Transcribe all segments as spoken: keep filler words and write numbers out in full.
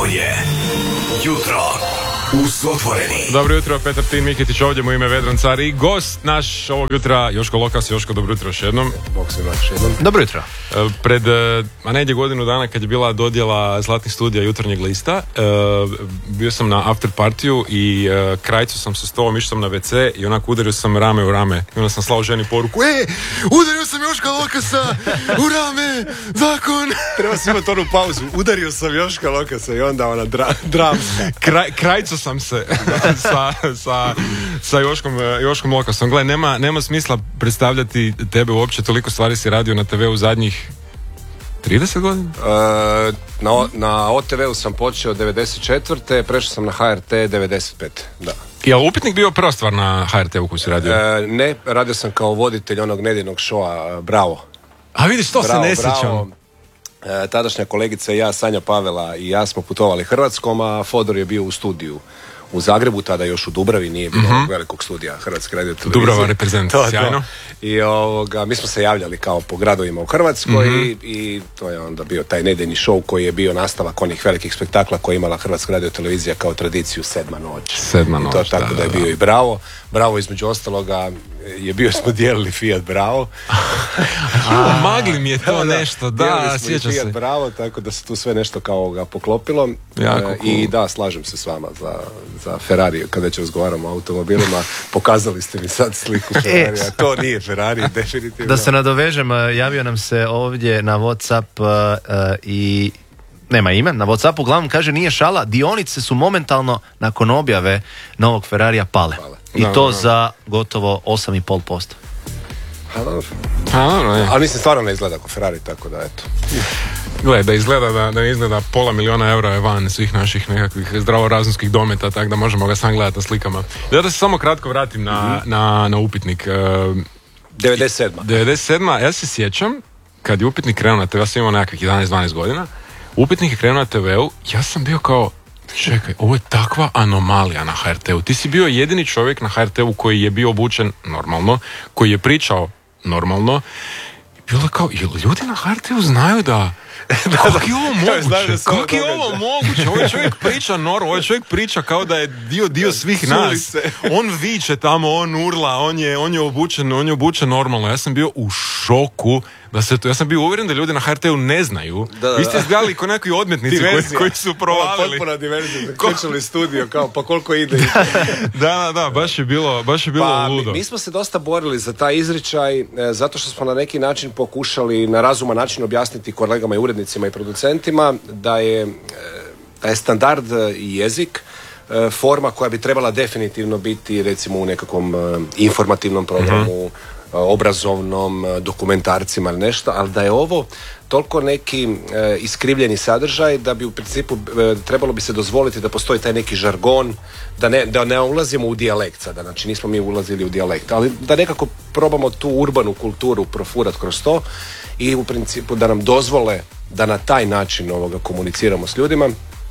je Jutro uz Otvoreni. Dobro jutro, Petar Tin Miketić ovdje, mu ime Vedran Car i gost naš ovog jutra Joško Lokas. Joško, dobro jutro još jednom. Bog se još jednom. Dobro jutro. Pred, a negdje godinu dana kad je bila dodjela Zlatnih studija Jutarnjeg lista, bio sam na after partiju i krajcu sam sa stolom, išao sam na ve ce i onako udario sam rame u rame i onda sam slao ženi poruku: E, udario sam Joška Lokasa u rame, zakon. Treba si imati onu pauzu, udario sam Joška Lokasa i onda ona dra, dramska. Kraj, krajcu sam se sa, sa, sa Joškom, Joškom Lokasom. Gle, nema, nema smisla predstavljati tebe uopće, toliko stvari si radio na te ve u zadnjih trideset godina? Uh, na, na o te veu sam počeo devedeset četvrte prešao sam na ha er te devedeset pete Da. Je li Upitnik bio prva stvar na ha er te-u koju si radio? Uh, ne, radio sam kao voditelj onog nedjeljnog šoa Bravo. A vidiš, to Bravo, se ne sjećam. uh, tadašnja kolegica i ja, Sanja Pavela i ja smo putovali Hrvatskom, a Fodor je bio u studiju u Zagrebu, tada još u Dubravi, nije bilo mm-hmm. velikog studija Hrvatske radiotelevizije. Dubrava reprezentacija, sjajno. I ovoga, mi smo se javljali kao po gradovima u Hrvatskoj mm-hmm. i, i to je onda bio taj nedjeljni show koji je bio nastavak onih velikih spektakla koje je imala Hrvatska radiotelevizija kao tradiciju Sedma noć. Sedma noć, I to tako da, da, da je bio da. I Bravo. Bravo između ostaloga je bio, smo dijelili Fiat Bravo. A, magli mi je to da, nešto, da, sjećam se. Fiat Bravo, tako da se tu sve nešto kao ga poklopilo. Jako cool. I da, slažem se s vama za, za Ferrari, kada već razgovaramo o automobilima, pokazali ste mi sad sliku Ferrarija, to nije Ferrari, definitivno. Da se nadovežem, javio nam se ovdje na WhatsApp uh, i nema ime, na WhatsAppu uglavnom kaže nije šala, dionice su momentalno nakon objave novog Ferrarija pale. pale. I no, to no, no. za gotovo osam i pol posto. Ha, dobro. Ha, dobro, je. Ali mislim, stvarno ne izgleda kao Ferrari, tako da eto. Gle, da izgleda da, da izgleda pola miliona eura je van svih naših nekakvih zdravorazumskih dometa, tako da možemo ga sam gledati na slikama. Da da se samo kratko vratim na, mm-hmm. na, na Upitnik. Uh, devedeset sedma devedeset sedma Ja se sjećam kad je Upitnik krenuo na te ve, ja sam imao nekakvih jedanaest dvanaest godina. Upitnik je krenuo na te veu, ja sam bio kao, čekaj, ovo je takva anomalija na ha er te-u. Ti si bio jedini čovjek na ha er te-u koji je bio obučen normalno, koji je pričao normalno. Bilo je kao, jel ljudi na ha er te-u znaju da... Kako je ovo moguće? Kako je ovo moguće? Ovaj čovjek priča normalno, ovaj čovjek priča kao da je dio dio svih nas. On viče tamo, on urla, on je, on je obučen, on je obučen normalno. Ja sam bio u šoku da se to, ja sam bio uvjeren da ljudi na ha er te-u ne znaju. Da, da, vi ste izgledali kao nekakvi odmetnici koji, koji su provalili. Potpuna diverzija, zaključili studio kao pa koliko ide. da, da, da, baš je bilo, baš je bilo pa, ludo. Mi, mi smo se dosta borili za taj izričaj, e, zato što smo na neki način pokušali na razuman način objasniti kolegama i urednicima i producentima da je, da je standard i jezik e, forma koja bi trebala definitivno biti recimo u nekakvom e, informativnom programu, mm-hmm. obrazovnom, dokumentarcima ili nešto, ali da je ovo toliko neki e, iskrivljeni sadržaj da bi u principu e, trebalo bi se dozvoliti da postoji taj neki žargon, da ne, da ne ulazimo u dijalekt sada, znači nismo mi ulazili u dijalekt, ali da nekako probamo tu urbanu kulturu profurati kroz to i u principu da nam dozvole da na taj način ovoga komuniciramo s ljudima,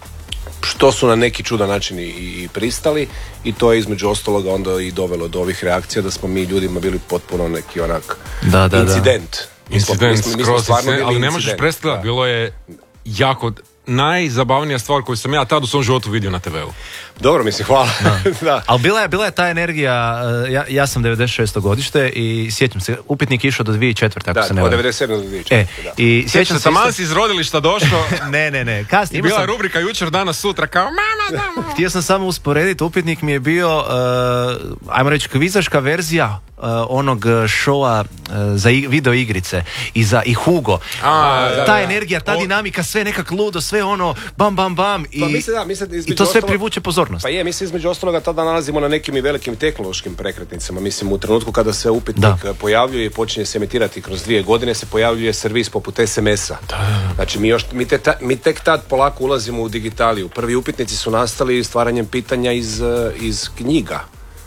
što su na neki čudan način i, i pristali i to je između ostaloga onda i dovelo do ovih reakcija da smo mi ljudima bili potpuno neki onak da, da, incident. Da. Incident, skroz, ali ne možeš predstavljati, bilo je jako najzabavnija stvar koju sam ja tad u svom životu vidio na te veu. Dobro, mislim, hvala. Da. da. Ali bila je, bila je ta energija, ja, ja sam devedeset šesto godište i sjećam se, Upitnik je išao do dvije tisuće četvrte ako da, se ne varam. Da, od devedeset sedme do dvije tisuće četvrte E, i sjećam se... Taman si iz rodilišta došao. ne, ne, ne. Kasnije, I bila sam... rubrika jučer, danas, sutra, kao mama, mama. Htio sam samo usporediti, Upitnik mi je bio, uh, ajmo reći, kvizaška verzija uh, onog šoa uh, za i, video igrice i za i Hugo. A, uh, da, ta da. energija, ta o... dinamika, sve nekak ludo, sve ono bam, bam, bam. I, pa mislim, da, mislim, i to sve ostalo... privuče pozornost. Pa je, mislim, između ostaloga tada nalazimo na nekim i velikim tehnološkim prekretnicama. Mislim, u trenutku kada se Upitnik da. pojavljuje i počinje se emitirati kroz dvije godine, se pojavljuje servis poput es em es-a. Da. Znači, mi, još, mi, te, ta, mi tek tad polako ulazimo u digitaliju. Prvi upitnici su nastali stvaranjem pitanja iz, iz knjiga.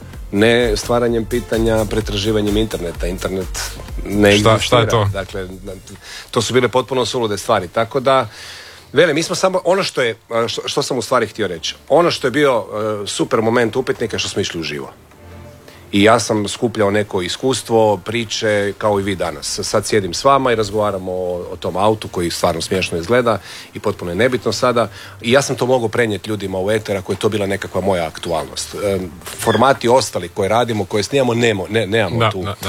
Ne stvaranjem pitanja pretraživanjem interneta. Internet ne šta, šta je to? Dakle, to su bile potpuno sulude stvari. Tako da, vele, mi smo samo, ono što je, što, što sam u stvari htio reći, ono što je bio uh, super moment Upitnika što smo išli uživo. I ja sam skupljao neko iskustvo, priče, kao i vi danas. Sad sjedim s vama i razgovaramo o, o tom autu koji stvarno smiješno izgleda i potpuno je nebitno sada. I ja sam to mogao prenijeti ljudima u eter ako je to bila nekakva moja aktualnost. E, formati ostali koje radimo, koje snimamo, nemo, ne, nemamo Da, tu. da, da.